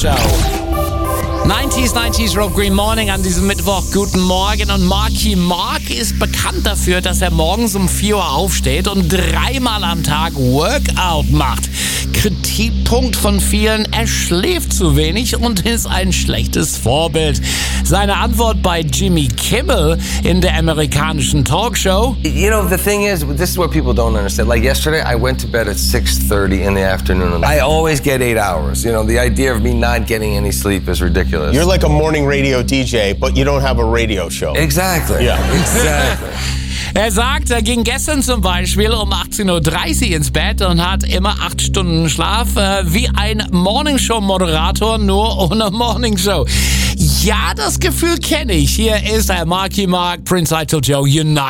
Ciao. 90s Rock Green Morning an diesem Mittwoch. Guten Morgen. Und Marky Mark ist bekannt dafür, dass er morgens um 4 Uhr aufsteht und 3-mal am Tag Workout macht. Kritikpunkt von vielen, er schläft zu wenig und ist ein schlechtes Vorbild. Seine Antwort bei Jimmy Kimmel in der amerikanischen Talkshow: You know, the thing is, this is what people don't understand. Like yesterday, I went to bed at 6:30 in the afternoon. And I always get 8 hours. You know, the idea of me not getting any sleep is ridiculous. You're like a morning radio DJ, but you don't have a radio show. Exactly. Yeah. Exactly. Er sagt, er ging gestern zum Beispiel um 18.30 Uhr ins Bett und hat immer 8 Stunden Schlaf, wie ein Morningshow-Moderator, nur ohne Morningshow. Ja, das Gefühl kenne ich. Hier ist Marky Mark, Prince Idol Joe, Unite.